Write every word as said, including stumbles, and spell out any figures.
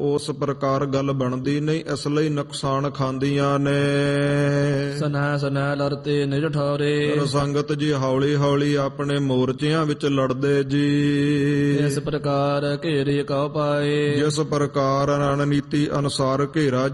ਉਸ ਪ੍ਰਕਾਰ ਗੱਲ ਬਣਦੀ ਨਹੀਂ, ਇਸ ਲਈ ਨੁਕਸਾਨ ਖਾਂਦੀਆਂ ਨੇ। ਸਨੈ ਸਨੈ ਲੜਤੇ ਨਿਜ ਠਾਰੇ, ਸੰਗਤ ਜੀ ਹੌਲੀ ਹੌਲੀ ਆਪਣੇ ਮੋਰਚਿਆਂ ਵਿੱਚ ਲੜਦੇ ਜੀ। ਇਸ ਪ੍ਰਕਾਰ ਘੇਰੇ ਕਉ ਪਾਏ, ਜਿਸ ਪ੍ਰਕਾਰ ਰਣਨੀਤੀ ਅਨੁਸਾਰ ਘੇਰਾ